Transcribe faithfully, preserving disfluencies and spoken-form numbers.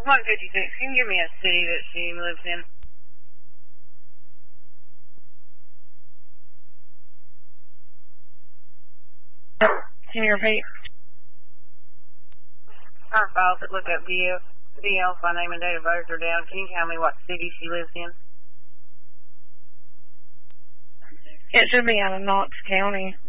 one fifty-six, can you give me a city that she lives in? Can you repeat? Our files that look up D L, D Ls by name and date of birth are down. Can you tell me what city she lives in? It should be out of Knox County.